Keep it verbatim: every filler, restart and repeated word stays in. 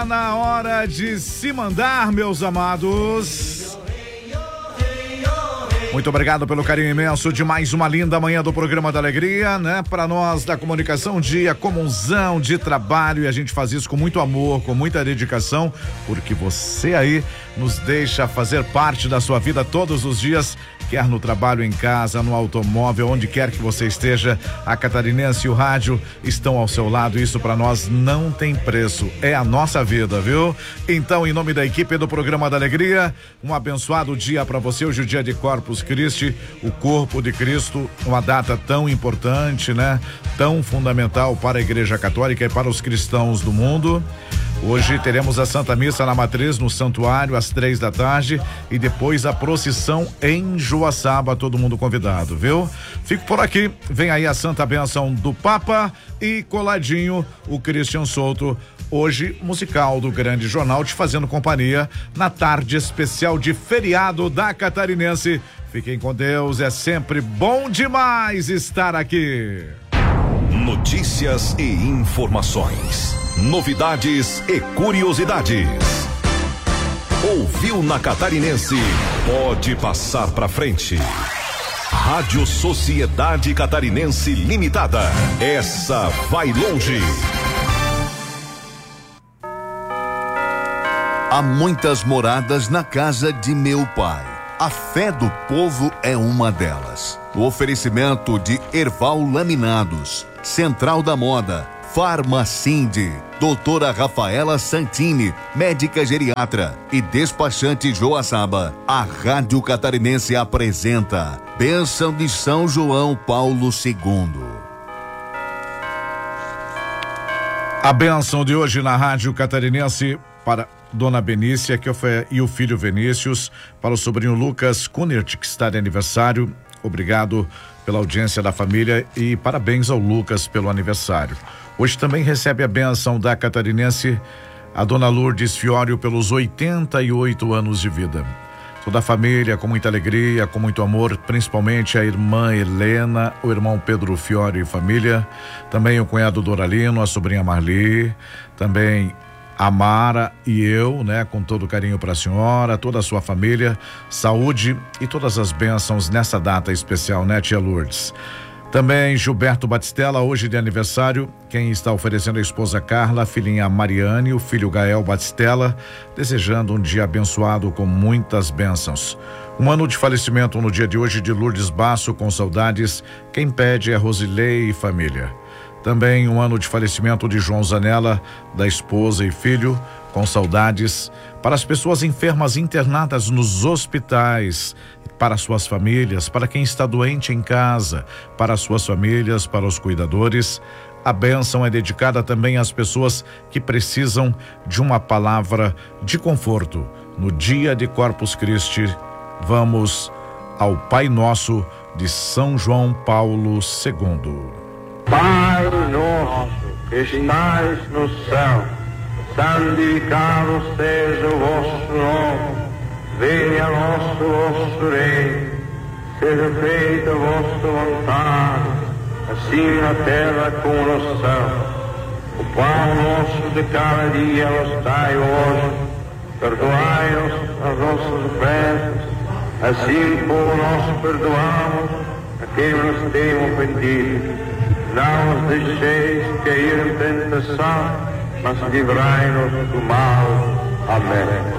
na hora de se mandar, meus amados. Muito obrigado pelo carinho imenso de mais uma linda manhã do programa da Alegria, né? Para nós da comunicação, um dia comunzão de trabalho, e a gente faz isso com muito amor, com muita dedicação, porque você aí nos deixa fazer parte da sua vida todos os dias, quer no trabalho, em casa, no automóvel, onde quer que você esteja. A Catarinense e o rádio estão ao seu lado, isso para nós não tem preço, é a nossa vida, viu? Então, em nome da equipe do programa da Alegria, um abençoado dia para você. Hoje, o dia de Corpus Christi, o corpo de Cristo, uma data tão importante, né? Tão fundamental para a Igreja Católica e para os cristãos do mundo. Hoje teremos a Santa Missa na Matriz, no Santuário, às três da tarde, e depois a procissão em Joaçaba, todo mundo convidado, viu? Fico por aqui, vem aí a Santa Bênção do Papa e coladinho o Christian Souto, hoje musical do Grande Jornal, te fazendo companhia na tarde especial de feriado da Catarinense. Fiquem com Deus, é sempre bom demais estar aqui. Notícias e informações, novidades e curiosidades. Ouviu na Catarinense? Pode passar pra frente. Rádio Sociedade Catarinense Limitada. Essa vai longe. Há muitas moradas na casa de meu pai. A fé do povo é uma delas. O oferecimento de Erval Laminados, Central da Moda, Farmacinde, doutora Rafaela Santini, médica geriatra e despachante Joaçaba. A Rádio Catarinense apresenta Bênção de São João Paulo segundo. A bênção de hoje na Rádio Catarinense para Dona Benícia que foi, e o filho Vinícius, para o sobrinho Lucas Kunert, que está de aniversário. Obrigado pela audiência da família e parabéns ao Lucas pelo aniversário. Hoje também recebe a bênção da Catarinense a Dona Lourdes Fiório pelos oitenta e oito anos de vida. Toda a família com muita alegria, com muito amor, principalmente a irmã Helena, o irmão Pedro Fiório e família, também o cunhado Doralino, a sobrinha Marli, também a Mara e eu, né, com todo carinho para a senhora, toda a sua família, saúde e todas as bênçãos nessa data especial, né, tia Lourdes? Também Gilberto Batistella, hoje de aniversário, quem está oferecendo a esposa Carla, a filhinha Mariane, o filho Gael Batistella, desejando um dia abençoado com muitas bênçãos. Um ano de falecimento no dia de hoje de Lourdes Basso, com saudades, quem pede é Rosilei e família. Também um ano de falecimento de João Zanella, da esposa e filho, com saudades. Para as pessoas enfermas internadas nos hospitais, para suas famílias, para quem está doente em casa, para suas famílias, para os cuidadores. A bênção é dedicada também às pessoas que precisam de uma palavra de conforto. No dia de Corpus Christi, vamos ao Pai Nosso de São João Paulo segundo. Pai nosso que estais no céu, santificado seja o vosso nome, venha a nosso vosso reino, seja feita a vossa vontade, assim na terra como no céu. O pão nosso de cada dia nos dai hoje, perdoai-nos as nossas ofensas, assim como nós perdoamos a quem nos tem ofendido. Não os deixeis cair em tentação, mas livrai-nos do mal. Amém.